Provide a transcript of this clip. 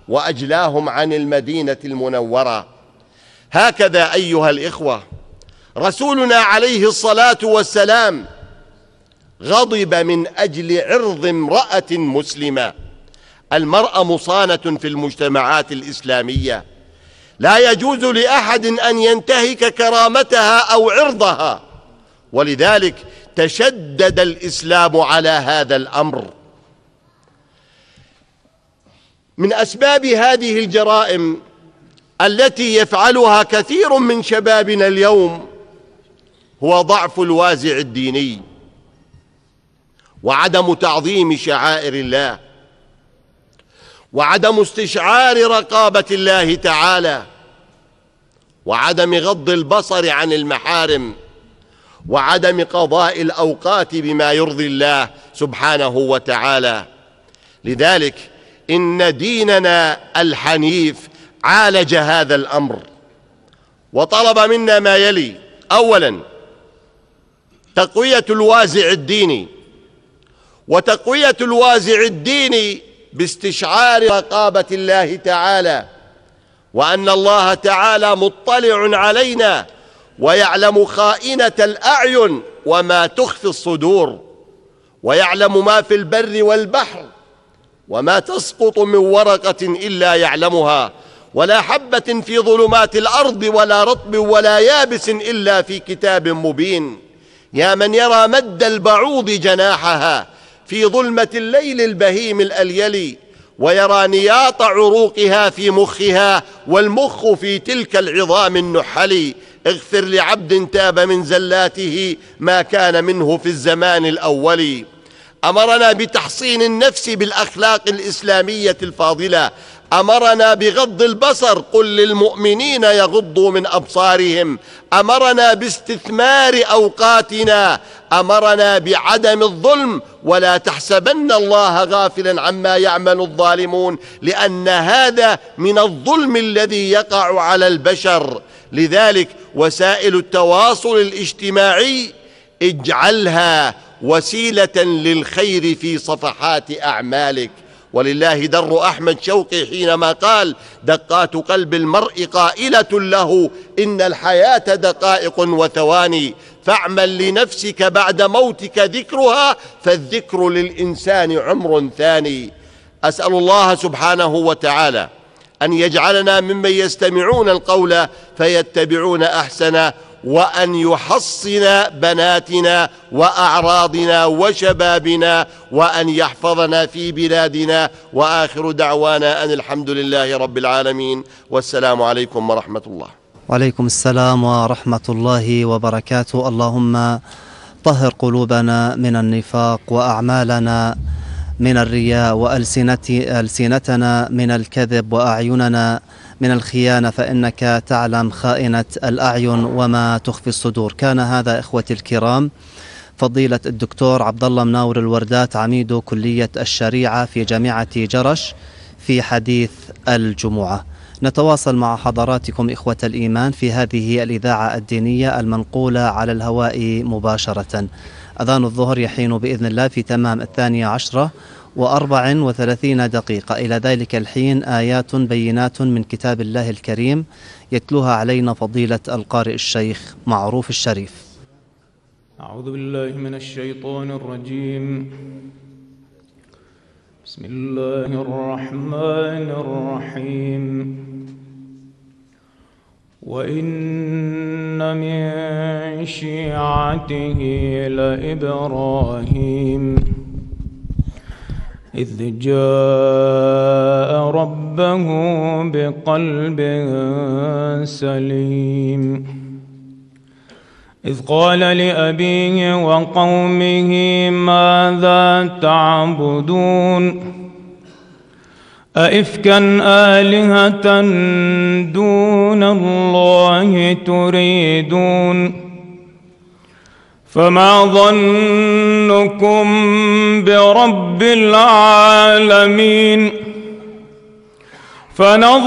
وأجلاهم عن المدينة المنورة. هكذا أيها الإخوة رسولنا عليه الصلاة والسلام غضب من أجل عرض امرأة مسلمة. المرأة مصانة في المجتمعات الإسلامية، لا يجوز لأحد أن ينتهك كرامتها أو عرضها، ولذلك تشدد الإسلام على هذا الأمر. من أسباب هذه الجرائم التي يفعلها كثير من شبابنا اليوم هو ضعف الوازع الديني، وعدم تعظيم شعائر الله، وعدم استشعار رقابة الله تعالى، وعدم غض البصر عن المحارم، وعدم قضاء الأوقات بما يرضي الله سبحانه وتعالى. لذلك إن ديننا الحنيف عالج هذا الأمر وطلب منا ما يلي: أولاً تقوية الوازع الديني، وتقوية الوازع الديني باستشعار رقابة الله تعالى، وأن الله تعالى مطلع علينا ويعلم خائنة الأعين وما تخفي الصدور، ويعلم ما في البر والبحر، وما تسقط من ورقة إلا يعلمها، ولا حبة في ظلمات الأرض ولا رطب ولا يابس إلا في كتاب مبين. يا من يرى مد البعوض جناحها في ظلمة الليل البهيم الأليل، ويرى نياط عروقها في مخها والمخ في تلك العظام النحل، اغفر لعبد تاب من زلاته ما كان منه في الزمان الأول. أمرنا بتحصين النفس بالأخلاق الإسلامية الفاضلة، أمرنا بغض البصر، قل للمؤمنين يغضوا من أبصارهم، أمرنا باستثمار أوقاتنا، أمرنا بعدم الظلم، ولا تحسبن الله غافلا عما يعمل الظالمون، لأن هذا من الظلم الذي يقع على البشر. لذلك وسائل التواصل الاجتماعي اجعلها وسيلة للخير في صفحات أعمالك. ولله در أحمد شوقي حينما قال: دقات قلب المرء قائلة له إن الحياة دقائق وثواني، فاعمل لنفسك بعد موتك ذكرها، فالذكر للإنسان عمر ثاني. أسأل الله سبحانه وتعالى أن يجعلنا ممن يستمعون القول فيتبعون أحسنه، وأن يحصن بناتنا وأعراضنا وشبابنا، وأن يحفظنا في بلادنا. وآخر دعوانا أن الحمد لله رب العالمين، والسلام عليكم ورحمة الله. وعليكم السلام ورحمة الله وبركاته. اللهم طهر قلوبنا من النفاق، وأعمالنا من الرياء، وألسنتنا من الكذب، وأعيننا من الخيانة، فإنك تعلم خائنة الأعين وما تخفي الصدور. كان هذا إخوتي الكرام فضيلة الدكتور عبد الله مناور الوردات، عميد كلية الشريعة في جامعة جرش، في حديث الجمعة. نتواصل مع حضراتكم إخوة الإيمان في هذه الإذاعة الدينية المنقولة على الهواء مباشرة. أذان الظهر يحين بإذن الله في تمام 12:34 إلى ذلك الحين آيات بينات من كتاب الله الكريم يتلوها علينا فضيلة القارئ الشيخ معروف الشريف. أعوذ بالله من الشيطان الرجيم. بسم الله الرحمن الرحيم. وإن من شيعته لإبراهيم إذ جاء ربه بقلب سليم إذ قال لأبيه وقومه ماذا تعبدون أئفكا آلهة دون الله تريدون فما ظنكم برب العالمين